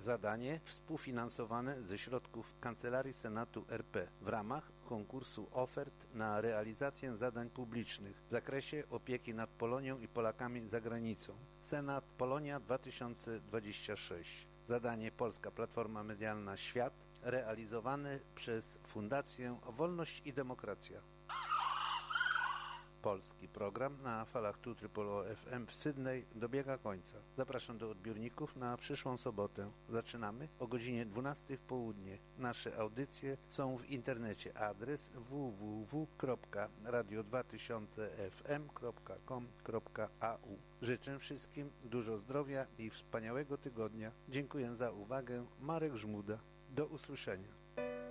Zadanie współfinansowane ze środków Kancelarii Senatu RP w ramach konkursu ofert na realizację zadań publicznych w zakresie opieki nad Polonią i Polakami za granicą. Senat Polonia 2026. Zadanie Polska Platforma Medialna Świat, realizowane przez Fundację Wolność i Demokracja. Polski program na falach 2 FM w Sydney dobiega końca. Zapraszam do odbiorników na przyszłą sobotę. Zaczynamy o godzinie 12 w południe. Nasze audycje są w internecie. Adres www.radio2000fm.com.au. Życzę wszystkim dużo zdrowia i wspaniałego tygodnia. Dziękuję za uwagę. Marek Żmuda. Do usłyszenia.